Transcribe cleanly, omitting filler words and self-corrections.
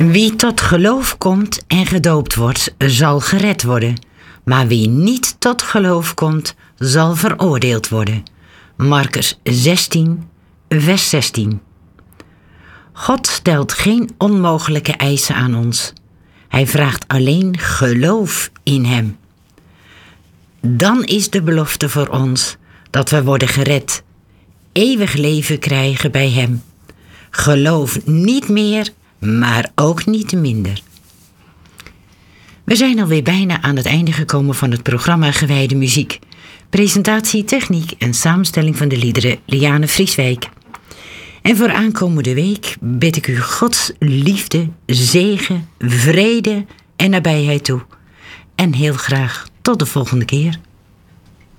Wie tot geloof komt en gedoopt wordt, zal gered worden. Maar wie niet tot geloof komt, zal veroordeeld worden. Markus 16, vers 16. God stelt geen onmogelijke eisen aan ons. Hij vraagt alleen geloof in hem. Dan is de belofte voor ons dat we worden gered, eeuwig leven krijgen bij hem. Geloof niet meer, maar ook niet minder. We zijn alweer bijna aan het einde gekomen van het programma Gewijde Muziek. Presentatie, techniek en samenstelling van de liederen Liane Vrieswijk. En voor aankomende week bid ik u Gods liefde, zegen, vrede en nabijheid toe. En heel graag tot de volgende keer.